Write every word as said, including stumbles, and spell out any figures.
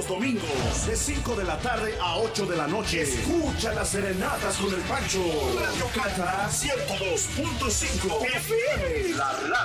los domingos, de cinco de la tarde a ocho de la noche. Escucha las serenatas con el Pancho. Radio Cata ciento dos punto cinco F M. La